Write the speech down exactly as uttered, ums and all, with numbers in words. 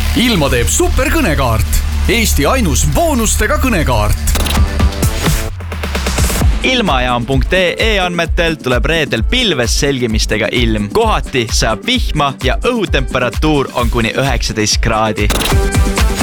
Ilma teeb superkõnekaart. Eesti ainus boonustega kõnekaart. Ilmajaam punkt ee andmetel tuleb reedel pilves selgimistega ilm. Kohati saab vihma ja õhutemperatuur on kuni üheksateist kraadi.